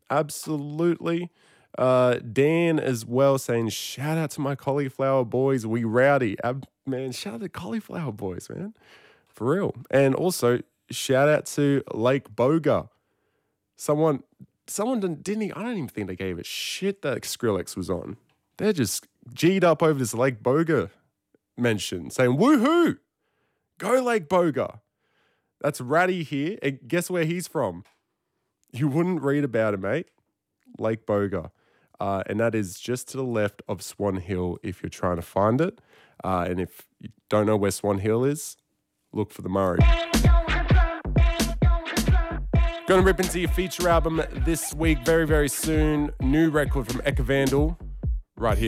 Absolutely. Dan as well saying, shout out to my cauliflower boys. We rowdy. Man, shout out to cauliflower boys, man. For real. And also, shout out to Lake Boga. Someone didn't, I don't even think they gave a shit that Skrillex was on. They're just G'd up over this Lake Boga mention, saying, woohoo, go Lake Boga. That's Ratty here. And guess where he's from? You wouldn't read about it, mate. Lake Boga. And that is just to the left of Swan Hill if you're trying to find it. And if you don't know where Swan Hill is, look for the Murray. Going to rip into your feature album this week very, very soon. New record from Eka Vandal right here.